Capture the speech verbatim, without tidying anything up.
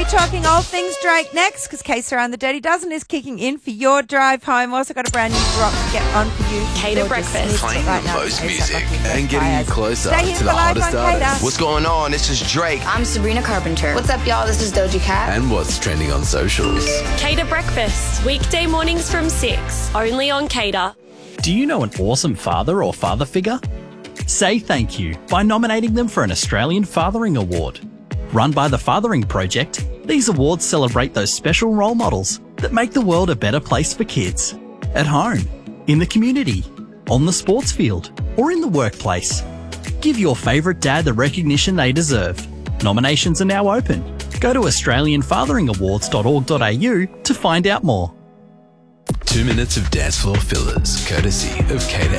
talking all things Drake next, because Kaysa on the Dirty Dozen is kicking in for your drive home. Also got a brand new drop to get on for you. Cater breakfast. Playing right the now, most Kaysa music Buckley and getting you Fires. closer Stay here to the for live hottest on Cater. artists. What's going on? This is Drake. I'm Sabrina Carpenter. What's up, y'all? This is Doja Cat. And what's trending on socials. Cater breakfast, weekday mornings from six, only on Cater. Do you know an awesome father or father figure? Say thank you by nominating them for an Australian Fathering Award. Run by the Fathering Project, these awards celebrate those special role models that make the world a better place for kids. At home, in the community, on the sports field, or in the workplace. Give your favourite dad the recognition they deserve. Nominations are now open. Go to australian fathering awards dot org dot a u to find out more. Two minutes of dance floor fillers, courtesy of Cater